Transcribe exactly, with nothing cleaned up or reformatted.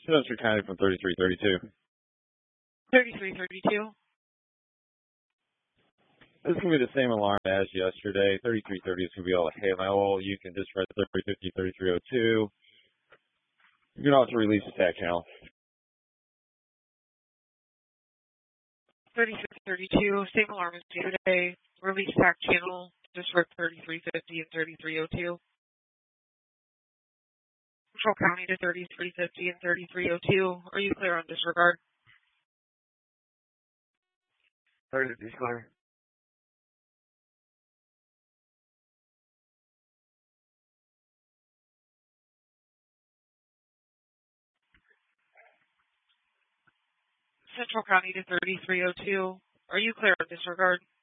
Spencer County from thirty-three thirty-two. thirty-three thirty-two. This is going to be the same alarm as yesterday. thirty-three thirty is going to be all hail. You can disregard thirty-three fifty, thirty-three oh two. You can also release the stack channel. thirty-six thirty-two, same alarm as yesterday. Release stack channel, disregard thirty-three fifty and thirty-three oh two. Control County to thirty-three fifty and thirty-three oh two. Are you clear on disregard? thirty fifty is clear. Central County to thirty-three oh two. Are you clear on disregard?